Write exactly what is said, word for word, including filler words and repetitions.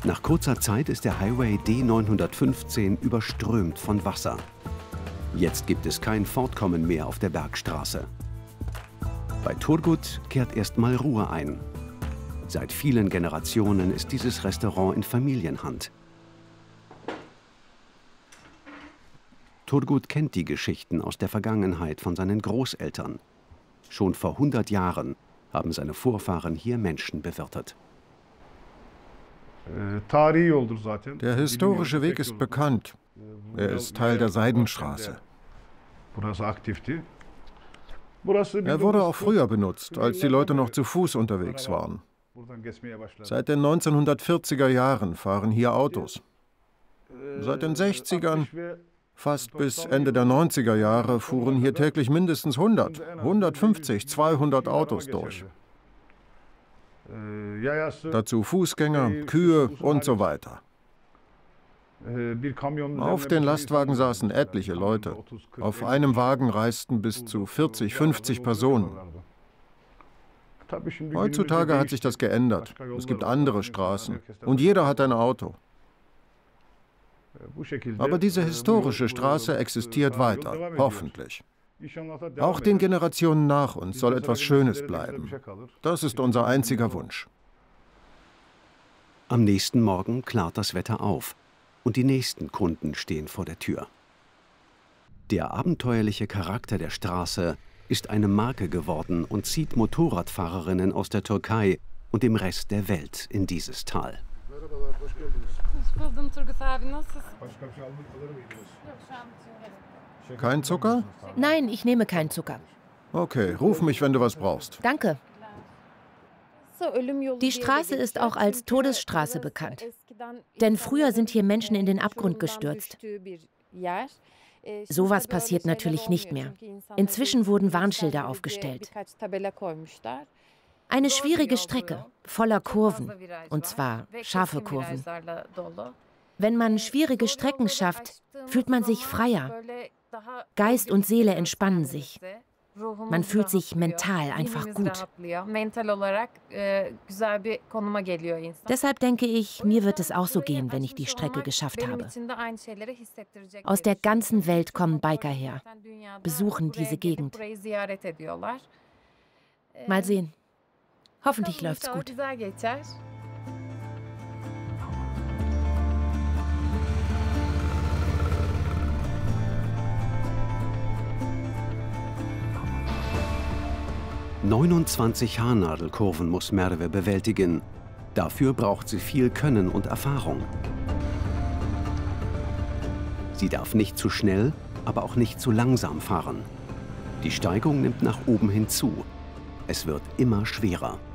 Nach kurzer Zeit ist der Highway D neunhundertfünfzehn überströmt von Wasser. Jetzt gibt es kein Fortkommen mehr auf der Bergstraße. Bei Turgut kehrt erstmal Ruhe ein. Seit vielen Generationen ist dieses Restaurant in Familienhand. Turgut kennt die Geschichten aus der Vergangenheit von seinen Großeltern. Schon vor hundert Jahren haben seine Vorfahren hier Menschen bewirtet. Der historische Weg ist bekannt. Er ist Teil der Seidenstraße. Er wurde auch früher benutzt, als die Leute noch zu Fuß unterwegs waren. Seit den neunzehnhundertvierziger Jahren fahren hier Autos. Seit den sechzigern, fast bis Ende der neunziger Jahre, fuhren hier täglich mindestens hundert, hundertfünfzig, zweihundert Autos durch. Dazu Fußgänger, Kühe und so weiter. Auf den Lastwagen saßen etliche Leute. Auf einem Wagen reisten bis zu vierzig, fünfzig Personen. Heutzutage hat sich das geändert. Es gibt andere Straßen und jeder hat ein Auto. Aber diese historische Straße existiert weiter, hoffentlich. Auch den Generationen nach uns soll etwas Schönes bleiben. Das ist unser einziger Wunsch. Am nächsten Morgen klart das Wetter auf und die nächsten Kunden stehen vor der Tür. Der abenteuerliche Charakter der Straße ist eine Marke geworden und zieht Motorradfahrerinnen aus der Türkei und dem Rest der Welt in dieses Tal. Kein Zucker? Nein, ich nehme keinen Zucker. Okay, ruf mich, wenn du was brauchst. Danke. Die Straße ist auch als Todesstraße bekannt. Denn früher sind hier Menschen in den Abgrund gestürzt. Sowas passiert natürlich nicht mehr. Inzwischen wurden Warnschilder aufgestellt. Eine schwierige Strecke, voller Kurven, und zwar scharfe Kurven. Wenn man schwierige Strecken schafft, fühlt man sich freier. Geist und Seele entspannen sich. Man fühlt sich mental einfach gut. Deshalb denke ich, mir wird es auch so gehen, wenn ich die Strecke geschafft habe. Aus der ganzen Welt kommen Biker her, besuchen diese Gegend. Mal sehen. Hoffentlich läuft's gut. neunundzwanzig Haarnadelkurven muss Merve bewältigen. Dafür braucht sie viel Können und Erfahrung. Sie darf nicht zu schnell, aber auch nicht zu langsam fahren. Die Steigung nimmt nach oben hin zu. Es wird immer schwerer.